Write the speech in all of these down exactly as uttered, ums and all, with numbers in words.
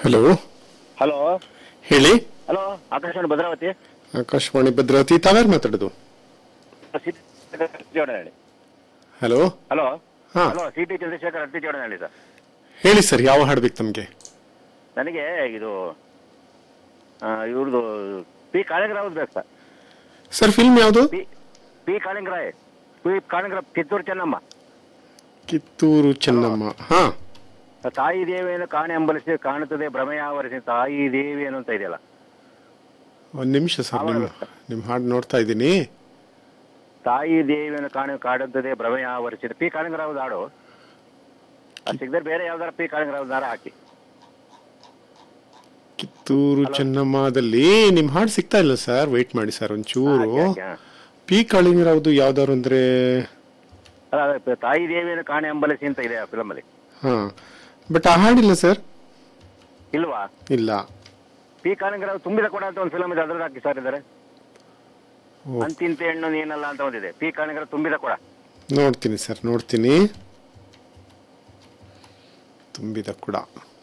Hello hello ಹೇಳಿ. Hello Akashvani Bhadravati. Akashvani Bhadravati, ತಾವ್ಯಾರು ಮಾತಾಡೋದು? ಹೇಳಿ. ಹಲೋ ಹಲೋ ಹಾ ಹಲೋ ಸಿ ಟಿ ಚಂದ್ರಶೇಖರ್ ಅತ್ತಿಚೋಡನ ಹೇಳಿ ಸರ್. ಹೇಳಿ ಸರ್, ಯಾವ ಹಾಡ್ಬೇಕು ತಮಗೆ? ನನಗೆ ಇದು ಇವ್ರದ್ದು ಪಿ ಕಾಳಿಂಗರಾವ್ ಬೇಕು ಸರ್. ಸರ್ ಫಿಲ್ಮ್ ಯಾವುದು? P P ಕಾಳಿಂಗರಾಯ್ P Kalinga Rao Kittur Chennamma. Kittur Chennamma. ಹಾ, ತಾಯಿ ದೇವಿಯನ್ನು ಕಾಣೆ ಅಂಬಲಿಸಿ ಕಾಣುತ್ತದೆ ಭ್ರಮೆಯಾವರಿಸಿ ತಾಯಿ ದೇವಿಯನ್ನು ಅಂತ ಇದೆಯಲ್ಲ. ಒಂದು ನಿಮಿಷ ಸರ್, ನಿಮ್ಮ ನಿಮ್ಮ ಹಾಡು ನೋಡ್ತಾ ಇದ್ದೀನಿ. ತಾಯಿ ದೇವಿಯನ್ನು ಕಾಣೆ ಕಾಡುತ್ತದೆ ಭ್ರಮೆಯಾವರಿಸಿದ ಪಿ ಕಾಳಿಂಗರಾವ್ ಹಾಡು. ಅದು ಸಿಗದೆ ಬೇರೆ ಯಾವ್ದಾರ ಪಿ ಕಾಳಿಂಗರಾವ್ ದಾರ ಹಾಕಿ. ಕಿತ್ತೂರು ಚೆನ್ನಮ್ಮದಲ್ಲಿ ನಿಮ್ಮ ಹಾಡು ಸಿಗ್ತಾ ಇಲ್ಲ ಸರ್, ವೆಯ್ಟ್ ಮಾಡಿ ಸರ್ ಒಂಚೂರು. ಹಾಕಿ, ಹಾಕಿ, ಹಾ. ಪಿ ಕಾಳಿಂಗರಾವ್ದು ಯಾವ್ದಾರು ಅಂದ್ರೆ? ಅಲ್ಲ, ಅದೇ ತಾಯಿ ದೇವಿಯನ್ನು ಕಾಣೆ ಅಂಬಲಿಸಿ ಅಂತ ಇದೆ ಆ ಫಿಲಮ್ ಅಲ್ಲಿ. ಹಾ, ಬಟ್ ಆ ಹಾಡಿಲ್ಲ ಸರ್. ಇಲ್ವಾ? ಇಲ್ಲ. ಪಿ ಕಾಳಿಂಗರಾವ್ ತುಂಬಿದ ಕೊಡ ಅಂತ ಒಂದು ಫಿಲಮ್ ಇದೆ, ಅದ್ರಲ್ಲಿ ಹಾಕಿ ಸರ್ ಇದ್ದಾರೆ. ಓ, ಅಂತಿಂತ ಹೆಣ್ಣು ನೀನಲ್ಲ ಅಂತ ಒಂದಿದೆ. ಪಿ ಕಾಳಿಂಗರಾವ್ ತುಂಬಿದ ಕೊಡ. ನೋಡ್ತೀನಿ ಸರ್, ನೋಡ್ತೀನಿ. ತುಂಬಿದ ಕೂಡ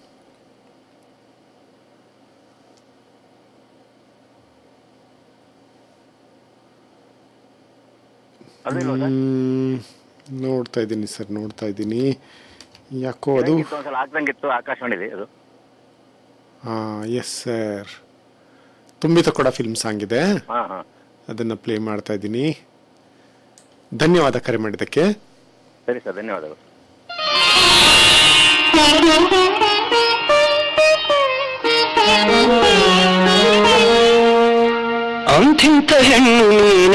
ಅದಿಲ್ವಾ ಸರ್? ಹ್ಮ್, ನೋಡ್ತಾ ಇದ್ದೀನಿ ಸರ್, ನೋಡ್ತಾ ಇದ್ದೀನಿ. ಯಾಕೋ ಅದು ಇತ್ತು, ಒಂದ್ಸಲ ಹಾಕ್ದಂಗಿತ್ತು ಆಕಾಶವಾಣಿಲಿ ಅದು. ಹಾ, ಎಸ್ ಸರ್, ತುಂಬಿದ ಕೊಡ ಫಿಲ್ಮ್ ಸಾಂಗ್ ಇದೆ, ಹಾ ಹಾ ಅದನ್ನ ಪ್ಲೇ ಮಾಡ್ತಾ ಇದ್ದೀನಿ. ಧನ್ಯವಾದ ಕರೆ ಮಾಡಿದ್ದಕ್ಕೆ. ಸರಿ ಸರ್, ಧನ್ಯವಾದಗಳು. ಅಂತಿಂತ ಹೆಣ್ಣು ನೀನೆ